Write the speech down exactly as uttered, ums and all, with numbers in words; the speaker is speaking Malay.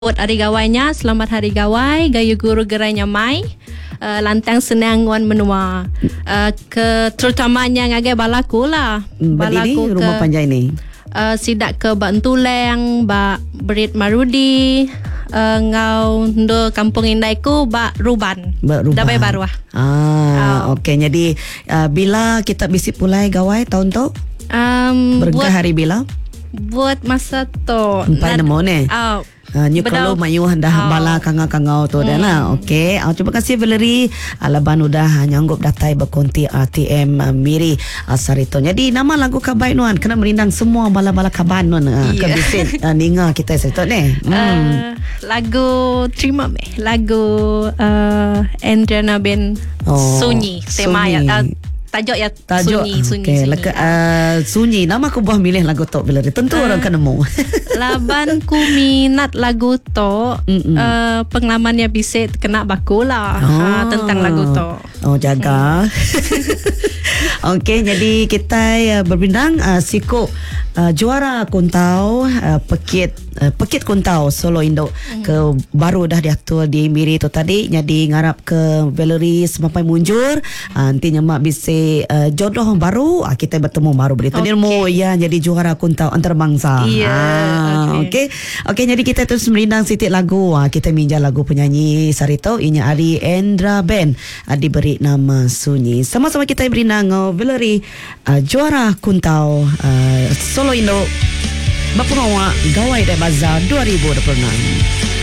Buat hari gawainya, selamat hari gawai, gaya guru gerainya mai, uh, lantang senang wan menua, uh, ke terutamanya ngagai balaku lah, balaku ke rumah panjang ni, uh, sidak ke Bantuleng, ba Berit Marudi, uh, ngau ndo kampung indaiku ba Ruban, Dabai Baru ah. Ah, oh. Okey. Jadi uh, bila kita bisi pulai gawai tahun tu? Um, Bergah hari bila? Buat masa tu. Empat nemo ni. Oh. Uh, New kalau mayu hendah oh. bala kangau-kangau tu hmm. dah lah. Okey. Uh, terima kasih Valerie. Alaban udah nyanggup datai berkonti R T M uh, Miri Asarito. Jadi nama lagu kabai nuan kena merindang semua bala-bala kaban nuan uh, yeah. Kebisit uh, ninga kita Sarito ni. Hmm. Uh, lagu terima meh. Lagu uh, Andriana Ben oh, Sunyi. Tema ya. Uh, Tajuk ya Tajuk, Sunyi, Sunyi, okay. Sunyi. Laka, uh, Sunyi. Nama aku buah milih lagu tu bila tentu uh, orang kan nemu. Laban ku minat lagu tu, uh, pengalamannya bisa kena baku lah oh. ha, tentang lagu tu. Oh jaga. Okey, jadi kita uh, berbindang uh, siku uh, juara Kuntau uh, Pekit uh, Pekit Kuntau Solo Indo mm. ke baru dah diatur di Miri tu tadi. Jadi ngarap ke Valerie semapai munjur uh, nantinya mak bisa uh, jodoh baru uh, kita bertemu baru berita okay. Nirmo ya jadi juara Kuntau antarabangsa. Yeah, ah, okey. Okey, okay, jadi kita terus merindang sitik lagu. Uh, kita minjal lagu penyanyi Sarito inya Ari Endra Band uh, diberi nama Sunyi. Sama-sama kita berindang uh, Valerie uh, juara Kuntau uh, Solo Indo Bapunawa Gawai Dai Bazar dua ribu dua puluh enam.